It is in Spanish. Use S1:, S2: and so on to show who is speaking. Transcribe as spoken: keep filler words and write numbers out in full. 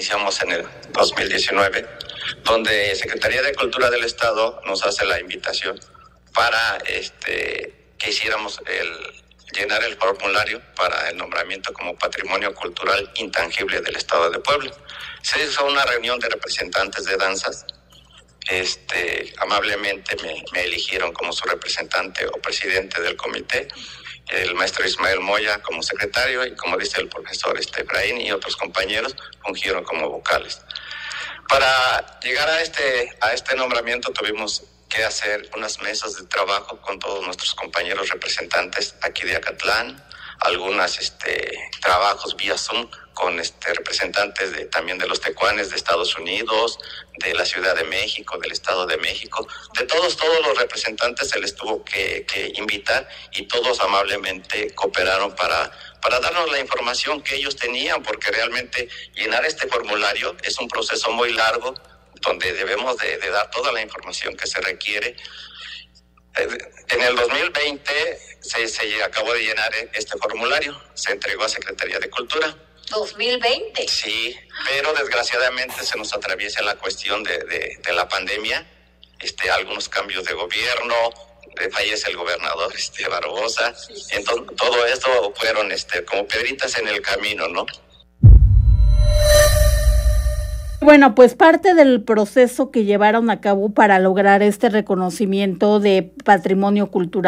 S1: iniciamos en el dos mil diecinueve, donde Secretaría de Cultura del Estado nos hace la invitación para este, que hiciéramos el llenar el formulario para el nombramiento como Patrimonio Cultural Intangible del Estado de Puebla. Se hizo una reunión de representantes de danzas. Este, amablemente me, me eligieron como su representante o presidente del comité, el maestro Ismael Moya como secretario y, como dice el profesor este, Efraín y otros compañeros, fungieron como vocales. Para llegar a este, a este nombramiento tuvimos que hacer unas mesas de trabajo con todos nuestros compañeros representantes aquí de Acatlán, algunos este, trabajos vía Zoom con este, representantes de, también de los tecuanes de Estados Unidos, de la Ciudad de México, del Estado de México. De todos, todos los representantes se les tuvo que, que invitar y todos amablemente cooperaron para, para darnos la información que ellos tenían, porque realmente llenar este formulario es un proceso muy largo, donde debemos de, de dar toda la información que se requiere. En el dos mil veinte se, se acabó de llenar este formulario, se entregó a Secretaría de Cultura.
S2: ¿dos mil veinte?
S1: Sí, pero desgraciadamente se nos atraviesa la cuestión de, de, de la pandemia, este, algunos cambios de gobierno, fallece el gobernador este, Barbosa, sí, sí, sí. Entonces todo esto fueron este, como piedritas en el camino, ¿no?
S3: Bueno, pues parte del proceso que llevaron a cabo para lograr este reconocimiento de patrimonio cultural